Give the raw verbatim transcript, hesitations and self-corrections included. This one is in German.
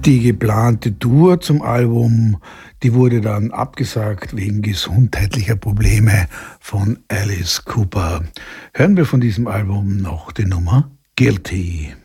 Die geplante Tour zum Album, die wurde dann abgesagt wegen gesundheitlicher Probleme von Alice Cooper. Hören wir von diesem Album noch die Nummer Guilty.